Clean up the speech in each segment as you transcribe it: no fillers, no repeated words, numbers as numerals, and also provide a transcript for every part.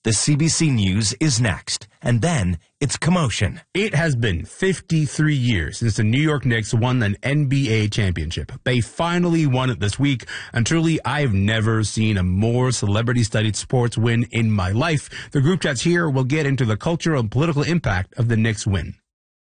The CBC News is next, and then it's commotion. It has been 53 years since the New York Knicks won an NBA championship. They finally won it this week, and truly, I've never seen a more celebrity-studied sports win in my life. The group chats here will get into the cultural and political impact of the Knicks win.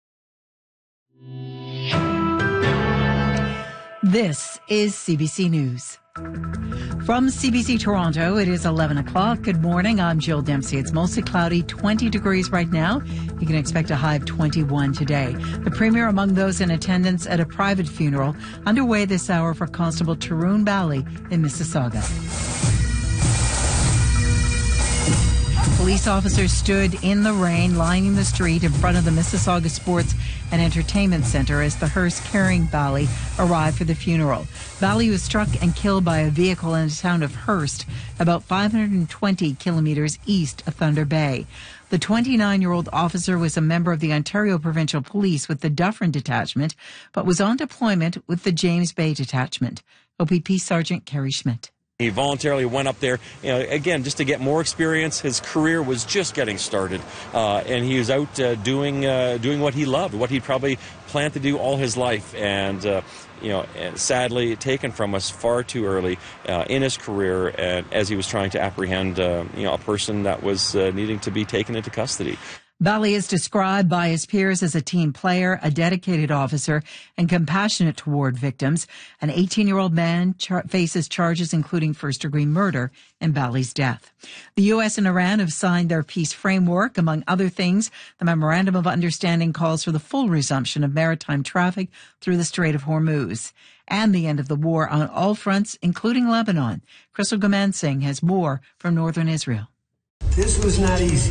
This is CBC News. From CBC Toronto, it is 11 o'clock. Good morning. I'm Jill Dempsey. It's mostly cloudy, 20 degrees right now. You can expect a high of 21 today. The Premier among those in attendance at a private funeral underway this hour for Constable Tyrone Bally in Mississauga. Police officers stood in the rain lining the street in front of the Mississauga Sports and Entertainment Centre as the hearse carrying Bally arrived for the funeral. Bally was struck and killed by a vehicle in the town of Hearst, about 520 kilometres east of Thunder Bay. The 29-year-old officer was a member of the Ontario Provincial Police with the Dufferin Detachment, but was on deployment with the James Bay Detachment. OPP Sergeant Kerry Schmidt. He voluntarily went up there, again, just to get more experience. His career was just getting started, and he was out doing what he loved, what he probably planned to do all his life, and sadly taken from us far too early in his career, and as he was trying to apprehend, a person that was needing to be taken into custody. Bally is described by his peers as a team player, a dedicated officer, and compassionate toward victims. An 18-year-old man faces charges including first-degree murder in Bally's death. The U.S. and Iran have signed their peace framework. Among other things, the Memorandum of Understanding calls for the full resumption of maritime traffic through the Strait of Hormuz and the end of the war on all fronts, including Lebanon. Crystal Gamansingh has more from northern Israel. This was not easy.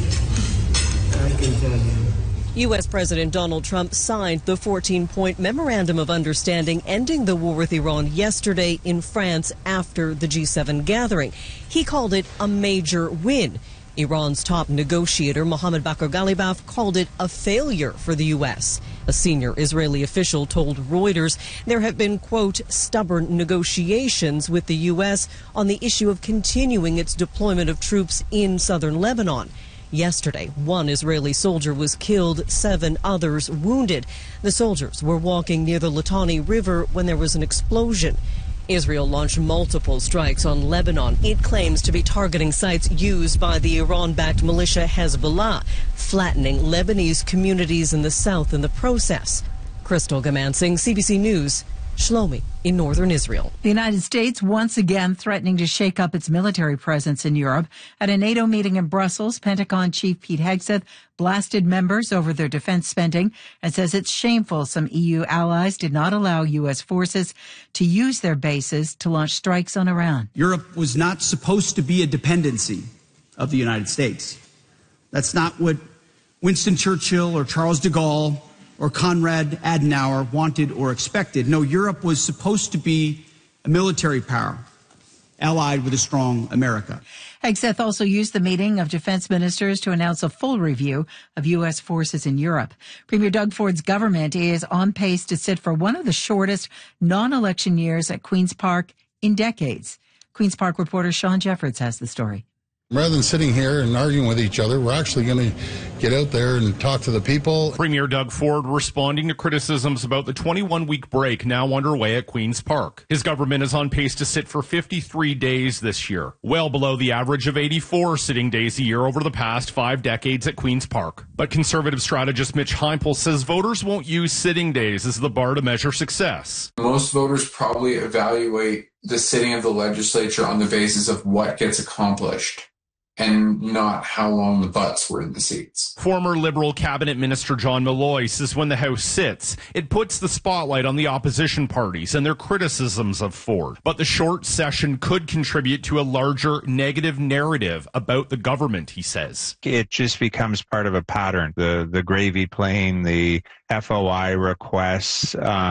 I can tell you. U.S. President Donald Trump signed the 14-point Memorandum of Understanding ending the war with Iran yesterday in France after the G7 gathering. He called it a major win. Iran's top negotiator, Mohammad Bakr Ghalibaf, called it a failure for the U.S. A senior Israeli official told Reuters there have been, quote, stubborn negotiations with the U.S. on the issue of continuing its deployment of troops in southern Lebanon. Yesterday, one Israeli soldier was killed, 7 others wounded. The soldiers were walking near the Litani River when there was an explosion. Israel launched multiple strikes on Lebanon. It claims to be targeting sites used by the Iran-backed militia Hezbollah, flattening Lebanese communities in the south in the process. Crystal Gamansingh, CBC News, Shlomi in northern Israel. The United States once again threatening to shake up its military presence in Europe. At a NATO meeting in Brussels, Pentagon Chief Pete Hegseth blasted members over their defense spending and says it's shameful some EU allies did not allow U.S. forces to use their bases to launch strikes on Iran. Europe was not supposed to be a dependency of the United States. That's not what Winston Churchill or Charles de Gaulle or Konrad Adenauer wanted or expected. No, Europe was supposed to be a military power allied with a strong America. Hegseth also used the meeting of defense ministers to announce a full review of U.S. forces in Europe. Premier Doug Ford's government is on pace to sit for one of the shortest non-election years at Queen's Park in decades. Queen's Park reporter Sean Jeffords has the story. Rather than sitting here and arguing with each other, we're actually going to get out there and talk to the people. Premier Doug Ford responding to criticisms about the 21-week break now underway at Queen's Park. His government is on pace to sit for 53 days this year, well below the average of 84 sitting days a year over the past 5 decades at Queen's Park. But conservative strategist Mitch Heimple says voters won't use sitting days as the bar to measure success. Most voters probably evaluate the sitting of the legislature on the basis of what gets accomplished, and not how long the butts were in the seats. Former Liberal Cabinet Minister John Malloy says when the House sits, it puts the spotlight on the opposition parties and their criticisms of Ford. But the short session could contribute to a larger negative narrative about the government, he says. It just becomes part of a pattern. The gravy plane, the FOI requests,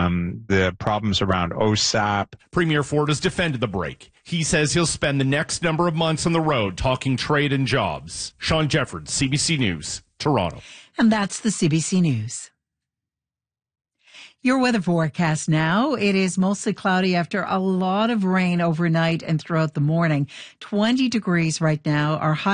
the problems around OSAP. Premier Ford has defended the break. He says he'll spend the next number of months on the road talking trade and jobs. Sean Jeffords, CBC News, Toronto. And that's the CBC News. Your weather forecast now. It is mostly cloudy after a lot of rain overnight and throughout the morning. 20 degrees right now. Our high